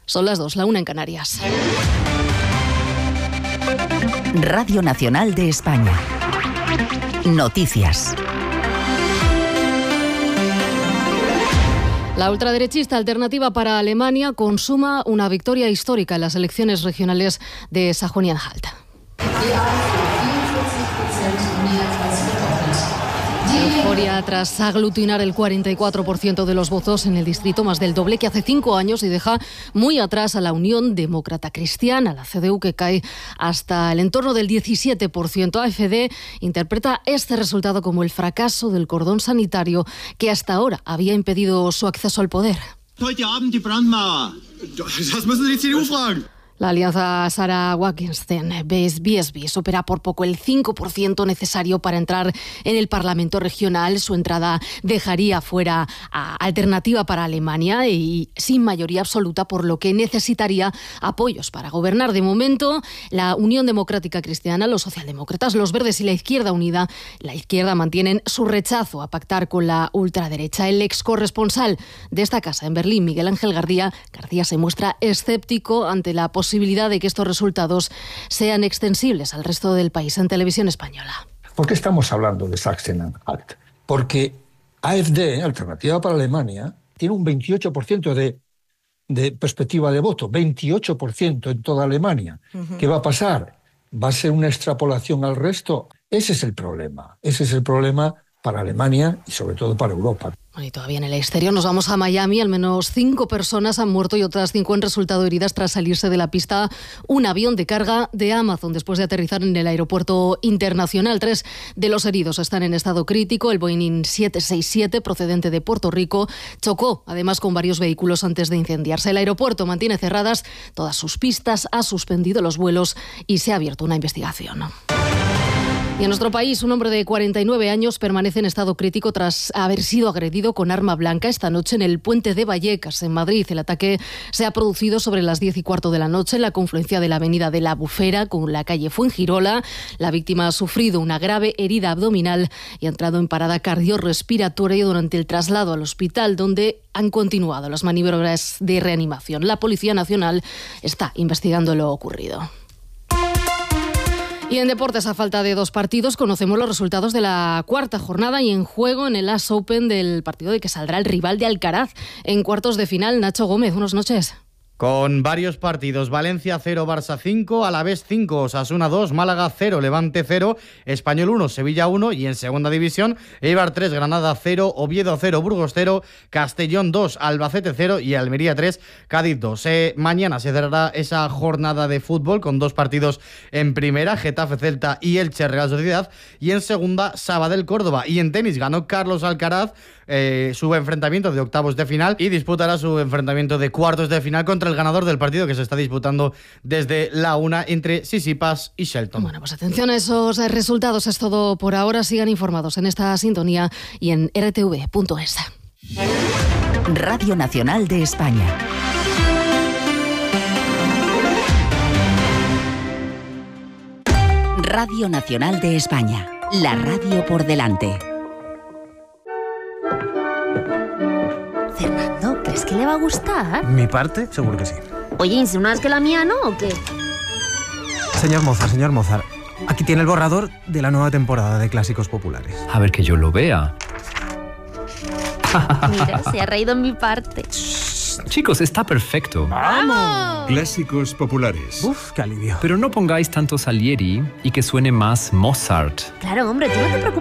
Son las 2, la 1 en Canarias. Radio Nacional de España. Noticias. La ultraderechista Alternativa para Alemania consuma una victoria histórica en las elecciones regionales de Sajonia-Anhalt. Euforia tras aglutinar el 44% de los votos en el distrito, más del doble que hace 5 años, y deja muy atrás a la Unión Demócrata Cristiana, la CDU, que cae hasta el entorno del 17%. AfD interpreta este resultado como el fracaso del cordón sanitario que hasta ahora había impedido su acceso al poder. Heute Abend die Brandmauer. Das müssen Sie die CDU fragen. La alianza Sarah Wagenknecht-BSB supera por poco el 5% necesario para entrar en el Parlamento regional. Su entrada dejaría fuera a Alternativa para Alemania y sin mayoría absoluta, por lo que necesitaría apoyos para gobernar. De momento, la Unión Democrática Cristiana, los socialdemócratas, los verdes y la Izquierda Unida, la izquierda, mantienen su rechazo a pactar con la ultraderecha. El ex corresponsal de esta casa en Berlín, Miguel Ángel García, se muestra escéptico ante la posibilidad de que estos resultados sean extensibles al resto del país. En Televisión Española. ¿Por qué estamos hablando de Sachsen-Anhalt? Porque AfD, Alternativa para Alemania, tiene un 28% de perspectiva de voto, 28% en toda Alemania. ¿Qué va a pasar? ¿Va a ser una extrapolación al resto? Ese es el problema. Ese es el problema para Alemania y sobre todo para Europa. Y todavía en el exterior nos vamos a Miami. Al menos 5 personas han muerto y otras 5 han resultado heridas tras salirse de la pista un avión de carga de Amazon después de aterrizar en el aeropuerto internacional. 3 de los heridos están en estado crítico. El Boeing 767, procedente de Puerto Rico, chocó además con varios vehículos antes de incendiarse. El aeropuerto mantiene cerradas todas sus pistas, ha suspendido los vuelos y se ha abierto una investigación. Y en nuestro país, un hombre de 49 años permanece en estado crítico tras haber sido agredido con arma blanca esta noche en el puente de Vallecas, en Madrid. El ataque se ha producido sobre las 10:15 de la noche en la confluencia de la avenida de la Bufera con la calle Fuengirola. La víctima ha sufrido una grave herida abdominal y ha entrado en parada cardiorrespiratoria durante el traslado al hospital, donde han continuado las maniobras de reanimación. La Policía Nacional está investigando lo ocurrido. Y en deportes, a falta de 2 partidos, conocemos los resultados de la 4ª jornada y en juego en el US Open del partido de que saldrá el rival de Alcaraz en cuartos de final. Nacho Gómez, buenas noches. Con varios partidos: Valencia 0, Barça 5, Alavés 5, Osasuna 2, Málaga 0, Levante 0, Español 1, Sevilla 1 y en segunda división Eibar 3, Granada 0, Oviedo 0, Burgos 0, Castellón 2, Albacete 0 y Almería 3, Cádiz 2. Mañana se cerrará esa jornada de fútbol con 2 partidos en primera: Getafe Celta y Elche Real Sociedad, y en segunda Sabadell Córdoba. Y en tenis ganó Carlos Alcaraz su enfrentamiento de octavos de final y disputará su enfrentamiento de cuartos de final contra el ganador del partido que se está disputando desde la 1 entre Tsitsipas y Shelton. Bueno, pues atención a esos resultados. Es todo por ahora. Sigan informados en esta sintonía y en rtv.es. Radio Nacional de España. Radio Nacional de España. La radio por delante. Fernando, ¿crees que le va a gustar? Mi parte, seguro que sí. Oye, ¿insinúas que la mía no o qué? Señor Mozart, aquí tiene el borrador de la nueva temporada de Clásicos Populares. A ver que yo lo vea. Mira, se ha reído en mi parte. Chicos, está perfecto. ¡Vamos! Clásicos Populares. Uf, qué alivio. Pero no pongáis tanto Salieri y que suene más Mozart. Claro, hombre, tú no te preocupes.